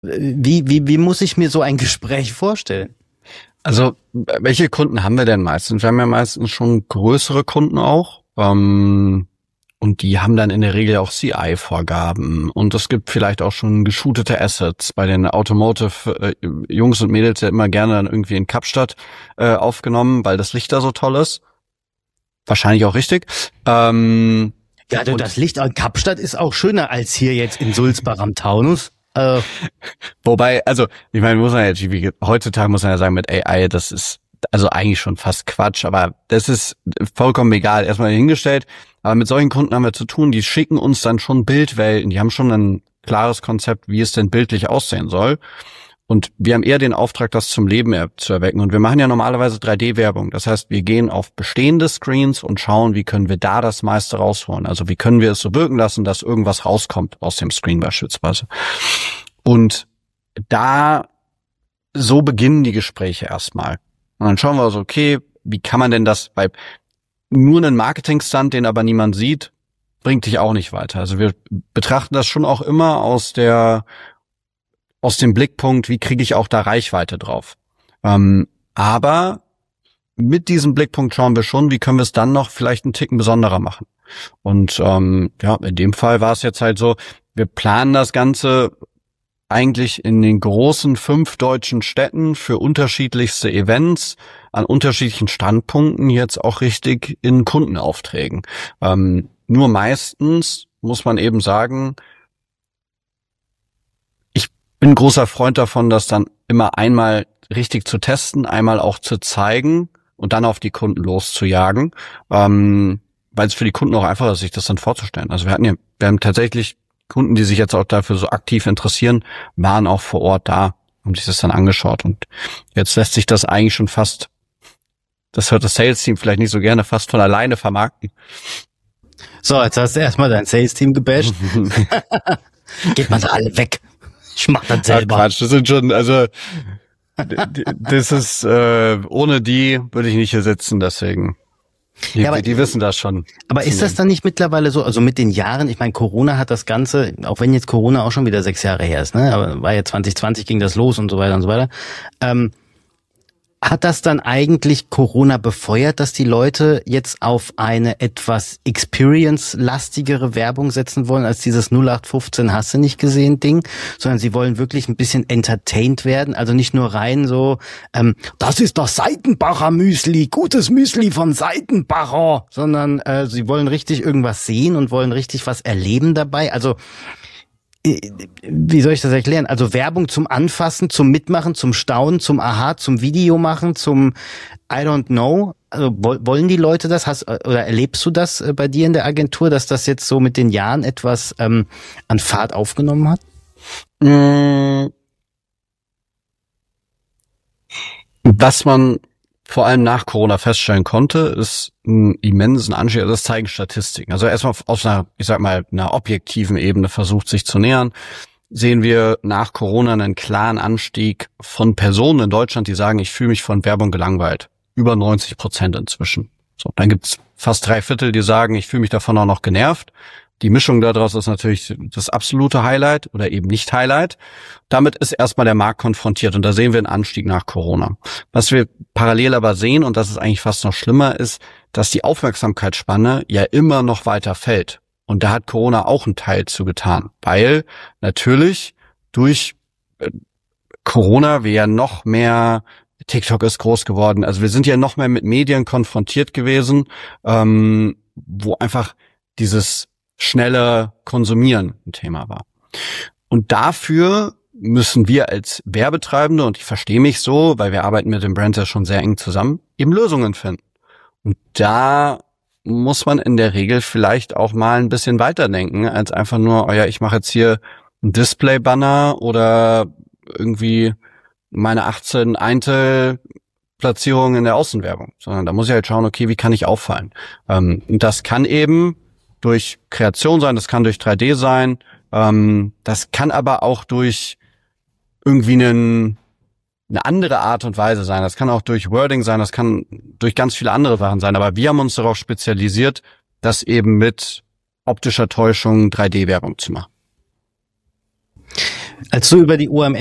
Wie muss ich mir so ein Gespräch vorstellen? Also, welche Kunden haben wir denn meistens? Wir haben ja meistens schon größere Kunden auch. Und die haben dann in der Regel auch CI-Vorgaben. Und es gibt vielleicht auch schon geshootete Assets bei den Automotive-Jungs und Mädels ja immer gerne dann irgendwie in Kapstadt aufgenommen, weil das Licht da so toll ist. Wahrscheinlich auch richtig. Ja, das Licht in Kapstadt ist auch schöner als hier jetzt in Sulzbach am Taunus. Wobei, also, ich meine, heutzutage muss man ja sagen, mit AI, das ist also eigentlich schon fast Quatsch, aber das ist vollkommen egal, erstmal hingestellt. Aber mit solchen Kunden haben wir zu tun, die schicken uns dann schon Bildwelten, die haben schon ein klares Konzept, wie es denn bildlich aussehen soll. Und wir haben eher den Auftrag, das zum Leben zu erwecken. Und wir machen ja normalerweise 3D-Werbung. Das heißt, wir gehen auf bestehende Screens und schauen, wie können wir da das meiste rausholen. Also wie können wir es so wirken lassen, dass irgendwas rauskommt aus dem Screen beispielsweise. Und so beginnen die Gespräche erstmal. Und dann schauen wir so, okay, wie kann man denn das, weil nur einen Marketing-Stunt, den aber niemand sieht, bringt dich auch nicht weiter. Also wir betrachten das schon auch immer aus dem Blickpunkt, wie kriege ich auch da Reichweite drauf. Aber mit diesem Blickpunkt schauen wir schon, wie können wir es dann noch vielleicht einen Ticken besonderer machen. Und in dem Fall war es jetzt halt so, wir planen das Ganze eigentlich in den großen 5 deutschen Städten für unterschiedlichste Events an unterschiedlichen Standpunkten jetzt auch richtig in Kundenaufträgen. Nur meistens muss man eben sagen, ich bin großer Freund davon, das dann immer einmal richtig zu testen, einmal auch zu zeigen und dann auf die Kunden loszujagen, weil es für die Kunden auch einfacher ist, sich das dann vorzustellen. Also wir haben tatsächlich Kunden, die sich jetzt auch dafür so aktiv interessieren, waren auch vor Ort da, haben sich das dann angeschaut. Und jetzt lässt sich das eigentlich schon fast, das hört das Sales-Team vielleicht nicht so gerne, fast von alleine vermarkten. So, jetzt hast du erstmal dein Sales-Team gebasht. Geht mal da alle weg. Ich mach das selber. Ja, Quatsch, das sind schon, also das ist, ohne die würde ich nicht hier sitzen, deswegen. Die wissen das schon. Aber ist das dann nicht mittlerweile so, also mit den Jahren, ich meine, Corona hat das Ganze, auch wenn jetzt Corona auch schon wieder 6 Jahre her ist, ne, aber war ja 2020 ging das los und so weiter und so weiter, hat das dann eigentlich Corona befeuert, dass die Leute jetzt auf eine etwas experience-lastigere Werbung setzen wollen, als dieses 0815 hast du nicht gesehen Ding, sondern sie wollen wirklich ein bisschen entertained werden, also nicht nur rein so, das ist das Seitenbacher Müsli, gutes Müsli von Seitenbacher, sondern sie wollen richtig irgendwas sehen und wollen richtig was erleben dabei, also wie soll ich das erklären? Also Werbung zum Anfassen, zum Mitmachen, zum Staunen, zum Aha, zum Video machen, zum I don't know. Also wollen die Leute das? Oder erlebst du das bei dir in der Agentur, dass das jetzt so mit den Jahren etwas an Fahrt aufgenommen hat? Was man vor allem nach Corona feststellen konnte, ist einen immensen Anstieg, das zeigen Statistiken. Also erstmal aus einer objektiven Ebene versucht sich zu nähern, sehen wir nach Corona einen klaren Anstieg von Personen in Deutschland, die sagen, ich fühle mich von Werbung gelangweilt. Über 90% inzwischen. So, dann gibt's fast 3/4, die sagen, ich fühle mich davon auch noch genervt. Die Mischung daraus ist natürlich das absolute Highlight oder eben nicht Highlight. Damit ist erstmal der Markt konfrontiert und da sehen wir einen Anstieg nach Corona. Was wir parallel aber sehen, und das ist eigentlich fast noch schlimmer, ist, dass die Aufmerksamkeitsspanne ja immer noch weiter fällt. Und da hat Corona auch einen Teil zu getan, weil natürlich durch Corona wir ja noch mehr, TikTok ist groß geworden, also wir sind ja noch mehr mit Medien konfrontiert gewesen, wo einfach dieses schnelle Konsumieren ein Thema war. Und dafür müssen wir als Werbetreibende, und ich verstehe mich so, weil wir arbeiten mit den Brands ja schon sehr eng zusammen, eben Lösungen finden. Und da muss man in der Regel vielleicht auch mal ein bisschen weiterdenken, als einfach nur, oh ja, ich mache jetzt hier ein Display-Banner oder irgendwie meine 18 Eintel-Platzierungen in der Außenwerbung. Sondern da muss ich halt schauen, okay, wie kann ich auffallen? Und das kann eben durch Kreation sein, das kann durch 3D sein, das kann aber auch durch irgendwie eine andere Art und Weise sein. Das kann auch durch Wording sein, das kann durch ganz viele andere Sachen sein. Aber wir haben uns darauf spezialisiert, das eben mit optischer Täuschung 3D-Werbung zu machen. Als du über die OMR